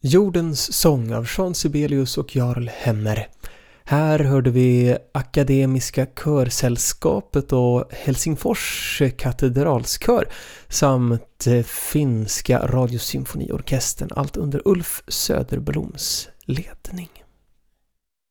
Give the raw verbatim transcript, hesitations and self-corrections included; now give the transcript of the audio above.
Jordens sång av Jean Sibelius och Jarl Hemmer. Här hörde vi Akademiska körsällskapet och Helsingfors katedralskör samt finska radiosymfoniorkestern, allt under Ulf Söderbloms ledning.